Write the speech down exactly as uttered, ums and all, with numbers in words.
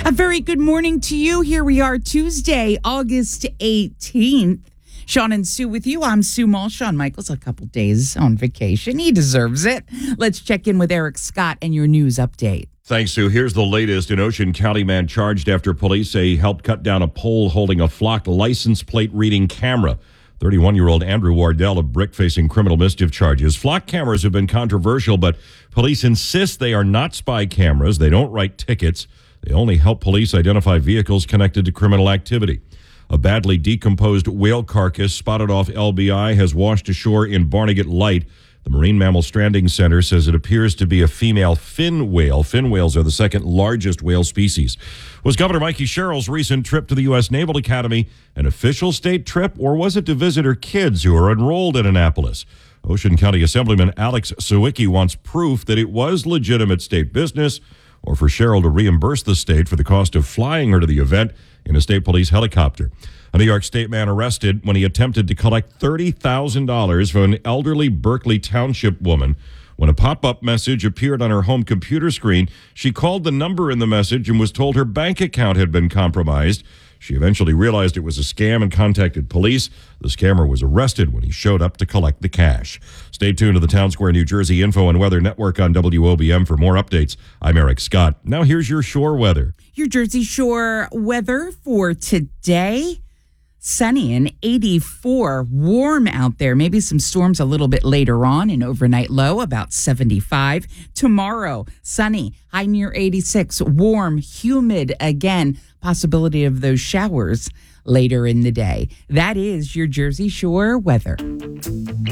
A very good morning to you. Here we are, Tuesday, August eighteenth. Sean and Sue with you. I'm Sue Mull. Shawn Michaels, a couple days on vacation. He deserves it. Let's check in with Eric Scott and your news update. Thanks, Sue. Here's the latest. An Ocean County man charged after police say he helped cut down a pole holding a flock license plate reading camera. thirty-one-year-old Andrew Wardell of Brick facing criminal mischief charges. Flock cameras have been controversial, but police insist they are not spy cameras. They don't write tickets. They only help police identify vehicles connected to criminal activity. A badly decomposed whale carcass spotted off L B I has washed ashore in Barnegat Light. The Marine Mammal Stranding Center says it appears to be a female fin whale. Fin whales are the second largest whale species. Was Governor Mikey Sherrill's recent trip to the U S Naval Academy an official state trip, or was it to visit her kids who are enrolled in Annapolis? Ocean County Assemblyman Alex Sawicki wants proof that it was legitimate state business, or for Sherrill to reimburse the state for the cost of flying her to the event in a state police helicopter. A New York State man arrested when he attempted to collect thirty thousand dollars from an elderly Berkeley Township woman. When a pop-up message appeared on her home computer screen, she called the number in the message and was told her bank account had been compromised. She eventually realized it was a scam and contacted police. The scammer was arrested when he showed up to collect the cash. Stay tuned to the Town Square, New Jersey Info and Weather Network on W O B M for more updates. I'm Eric Scott. Now here's your shore weather. Your Jersey Shore weather for today. Sunny and eighty-four, warm out there. Maybe some storms a little bit later on. An overnight low about seventy-five. Tomorrow, sunny, high near eighty-six. Warm, humid again. Possibility of those showers later in the day. That is your Jersey Shore weather.